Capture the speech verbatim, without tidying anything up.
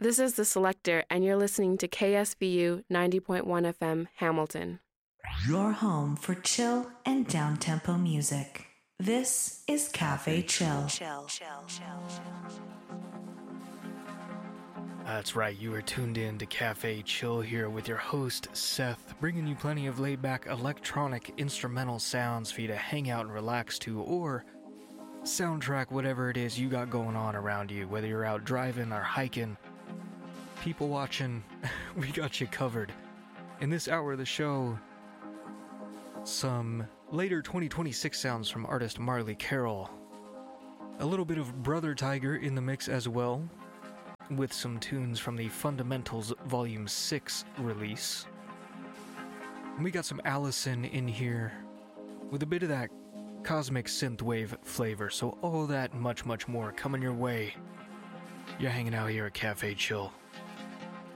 This is The Selector, and you're listening to K S V U ninety point one F M, Hamilton. Your home for chill and down-tempo music. This is Cafe Chill. Chill, chill, chill, chill. That's right, you are tuned in to Cafe Chill here with your host, Seth, bringing you plenty of laid-back electronic instrumental sounds for you to hang out and relax to, or soundtrack whatever it is you got going on around you, whether you're out driving or hiking, people watching, we got you covered. In this hour of the show, some later twenty twenty-six sounds from artist Marley Carroll, a little bit of Brother Tiger in the mix as well, with some tunes from the Fundamentals Volume six release. And we got some Allison in here with a bit of that cosmic synthwave flavor, so all that and much, much more coming your way. You're hanging out here at Cafe Chill.